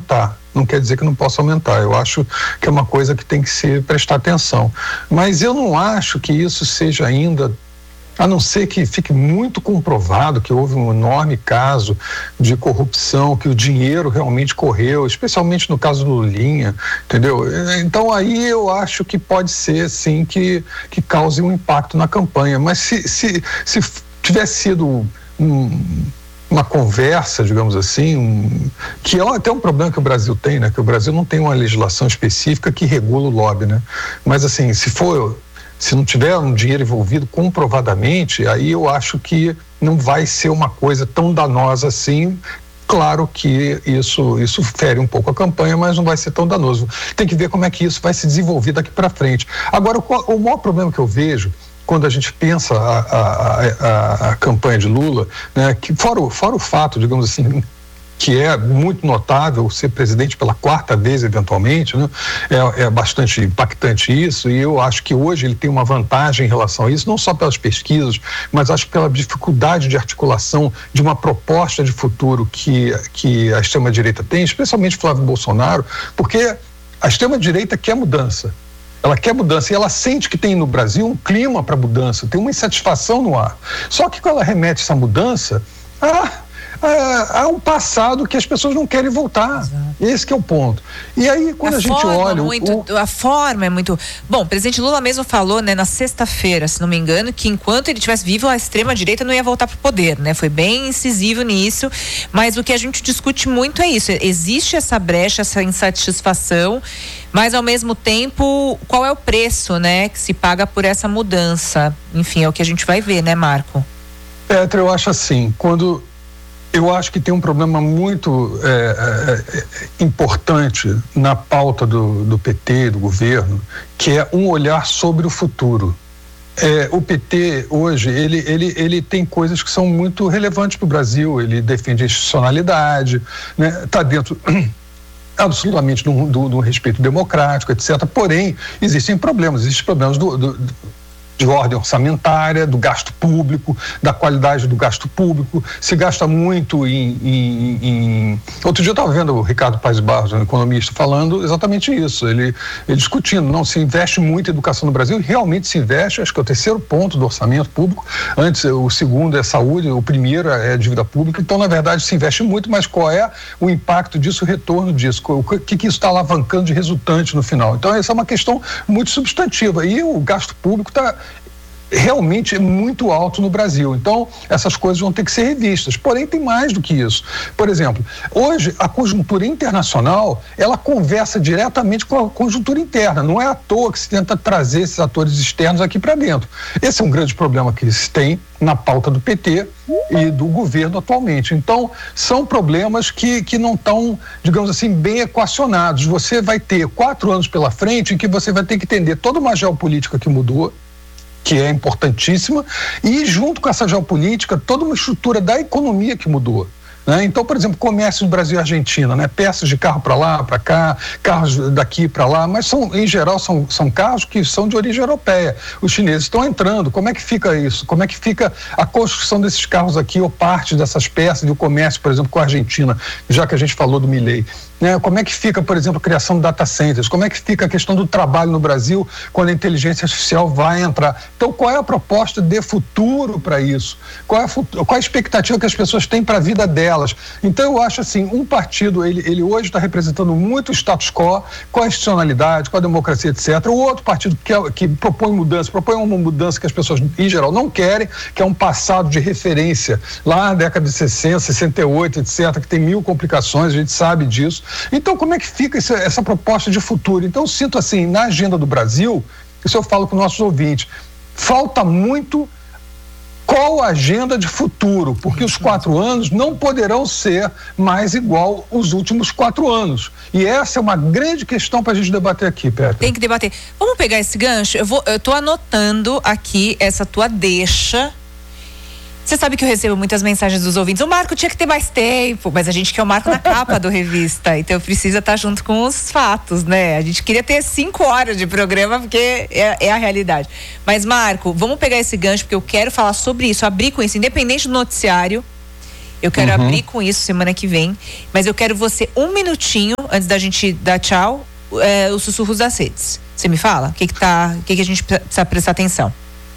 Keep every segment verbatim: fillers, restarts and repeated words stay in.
aumentar. Não quer dizer que não possa aumentar. Eu acho que é uma coisa que tem que se prestar atenção. Mas eu não acho que isso seja ainda, a não ser que fique muito comprovado que houve um enorme caso de corrupção, que o dinheiro realmente correu, especialmente no caso do Lulinha, entendeu? Então aí eu acho que pode ser, sim, que, que cause um impacto na campanha. Mas se, se, se tivesse sido um, uma conversa, digamos assim, um, que é até um problema que o Brasil tem, né? Que o Brasil não tem uma legislação específica que regula o lobby, né? Mas assim, se for... Se não tiver um dinheiro envolvido comprovadamente, aí eu acho que não vai ser uma coisa tão danosa assim. Claro que isso, isso fere um pouco a campanha, mas não vai ser tão danoso. Tem que ver como é que isso vai se desenvolver daqui para frente. Agora, o, o maior problema que eu vejo quando a gente pensa a, a, a, a campanha de Lula, né, que fora o, fora o fato, digamos assim, que é muito notável ser presidente pela quarta vez, eventualmente, né? É, é bastante impactante isso, e eu acho que hoje ele tem uma vantagem em relação a isso, não só pelas pesquisas, mas acho que pela dificuldade de articulação de uma proposta de futuro que, que a extrema-direita tem, especialmente Flávio Bolsonaro, porque a extrema-direita quer mudança. Ela quer mudança e ela sente que tem no Brasil um clima para mudança, tem uma insatisfação no ar. Só que quando ela remete essa mudança, ah, há, há um passado que as pessoas não querem voltar. Exato. Esse que é o ponto. E aí, quando a, a gente olha... Muito, o... A forma é muito... Bom, o presidente Lula mesmo falou, né, na sexta-feira, se não me engano, que enquanto ele estivesse vivo, a extrema-direita não ia voltar para o poder, né? Foi bem incisivo nisso, mas o que a gente discute muito é isso. Existe essa brecha, essa insatisfação, mas ao mesmo tempo, qual é o preço, né, que se paga por essa mudança? Enfim, é o que a gente vai ver, né, Marco? Petra, eu acho assim, quando... Eu acho que tem um problema muito é, é, importante na pauta do, do P T, do governo, que é um olhar sobre o futuro. É, o P T hoje, ele, ele, ele tem coisas que são muito relevantes para o Brasil, ele defende a institucionalidade, né? Está dentro... absolutamente do, do, do respeito democrático, etcétera. Porém, existem problemas, existem problemas do, do, de ordem orçamentária, do gasto público, da qualidade do gasto público. Se gasta muito em... em, em... Outro dia eu estava vendo o Ricardo Paes Barros, um economista, falando exatamente isso, ele, ele discutindo, não, se investe muito em educação no Brasil, realmente se investe, acho que é o terceiro ponto do orçamento público, antes o segundo é saúde, o primeiro é a dívida pública, então na verdade se investe muito, mas qual é o impacto disso, o retorno disso, o que, que isso está alavancando de resultante no final. Então essa é uma questão muito substantiva e o gasto público está realmente muito alto no Brasil. Então, essas coisas vão ter que ser revistas. Porém, tem mais do que isso. Por exemplo, hoje, a conjuntura internacional, ela conversa diretamente com a conjuntura interna. Não é à toa que se tenta trazer esses atores externos aqui para dentro. Esse é um grande problema que se tem na pauta do P T e do governo atualmente. Então, são problemas que, que não estão, digamos assim, bem equacionados. Você vai ter quatro anos pela frente em que você vai ter que entender toda uma geopolítica que mudou, que é importantíssima, e junto com essa geopolítica, toda uma estrutura da economia que mudou. Né? Então, por exemplo, comércio do Brasil e Argentina, né? Peças de carro para lá, para cá, carros daqui para lá, mas são, em geral são, são carros que são de origem europeia. Os chineses estão entrando. Como é que fica isso? Como é que fica a construção desses carros aqui ou parte dessas peças do comércio, por exemplo, com a Argentina, já que a gente falou do Milei? Né? Como é que fica, por exemplo, a criação de data centers? Como é que fica a questão do trabalho no Brasil quando a inteligência artificial vai entrar? Então, qual é a proposta de futuro para isso? Qual é, a, qual é a expectativa que as pessoas têm para a vida delas? Então, eu acho assim, um partido, ele, ele hoje está representando muito o status quo, com a institucionalidade, com a democracia, etcétera. O outro partido que, é, que propõe mudança, propõe uma mudança que as pessoas, em geral, não querem, que é um passado de referência, lá na década de sessenta, sessenta e oito, etcétera, que tem mil complicações, a gente sabe disso. Então, como é que fica essa, essa proposta de futuro? Então, eu sinto assim, na agenda do Brasil, isso eu falo para os nossos ouvintes, falta muito qual a agenda de futuro, porque os quatro anos não poderão ser mais igual os últimos quatro anos. E essa é uma grande questão para a gente debater aqui, Petra. Tem que debater. Vamos pegar esse gancho? Eu vou, eu tô anotando aqui essa tua deixa. Você sabe que eu recebo muitas mensagens dos ouvintes. O Marco tinha que ter mais tempo, mas a gente quer o Marco na capa do revista, então precisa estar junto com os fatos, né? A gente queria ter cinco horas de programa, porque é, é a realidade. Mas, Marco, vamos pegar esse gancho, porque eu quero falar sobre isso, abrir com isso, independente do noticiário. Eu quero uhum. abrir com isso semana que vem, mas eu quero você um minutinho antes da gente dar tchau, é, os sussurros das redes. Você me fala? O que que tá, o que que a gente precisa prestar atenção?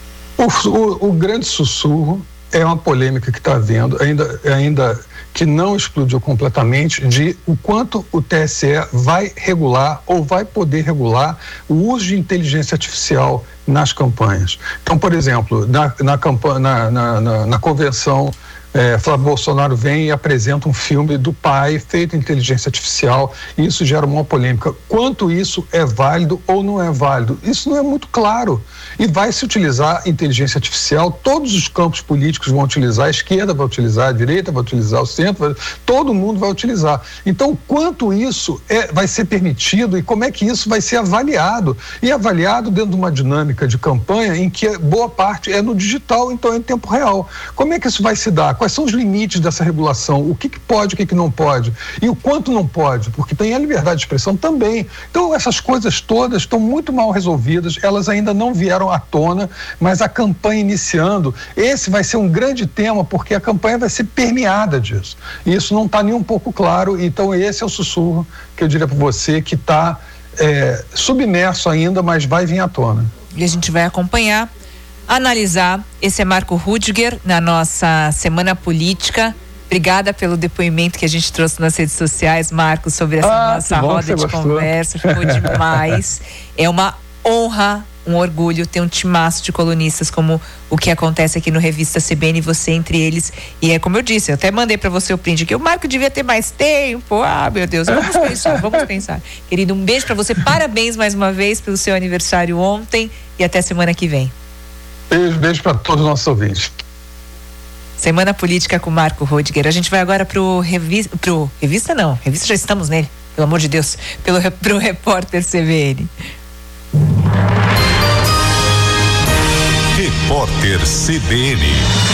O, o, o grande sussurro é uma polêmica que está havendo, ainda, ainda que não explodiu completamente, de o quanto o T S E vai regular ou vai poder regular o uso de inteligência artificial nas campanhas. Então, por exemplo, na, na, campanha, na, na, na, na convenção, É, Flávio Bolsonaro vem e apresenta um filme do pai feito em inteligência artificial, e isso gera uma polêmica. Quanto isso é válido ou não é válido? Isso não é muito claro. E vai se utilizar inteligência artificial, todos os campos políticos vão utilizar, a esquerda vai utilizar, a direita vai utilizar, o centro, vai, todo mundo vai utilizar. Então, quanto isso é, vai ser permitido e como é que isso vai ser avaliado? E avaliado dentro de uma dinâmica de campanha em que boa parte é no digital, então é em tempo real. Como é que isso vai se dar? Quais são os limites dessa regulação? O que, que pode, o que, que não pode? E o quanto não pode? Porque tem a liberdade de expressão também. Então, essas coisas todas estão muito mal resolvidas, elas ainda não vieram à tona, mas a campanha iniciando, esse vai ser um grande tema, porque a campanha vai ser permeada disso. E isso não está nem um pouco claro, então esse é o sussurro que eu diria para você, que está é, submerso ainda, mas vai vir à tona. E a gente vai acompanhar, analisar. Esse é Marco Rudiger na nossa Semana Política. Obrigada pelo depoimento que a gente trouxe nas redes sociais, Marco, sobre essa ah, nossa roda de gostou. conversa. Ficou demais. É uma honra, um orgulho ter um timaço de colunistas como o que acontece aqui no Revista C B N, você entre eles. E é como eu disse, eu até mandei para você o print que o Marco devia ter mais tempo. Ah, meu Deus, vamos pensar, vamos pensar. Querido, um beijo para você. Parabéns mais uma vez pelo seu aniversário ontem e até semana que vem. Beijo, beijo para todos os nossos ouvintes. Semana Política com Marco Rudiger. A gente vai agora pro revista, pro revista não, revista já estamos nele, pelo amor de Deus, pelo pro Repórter C B N. Repórter C B N.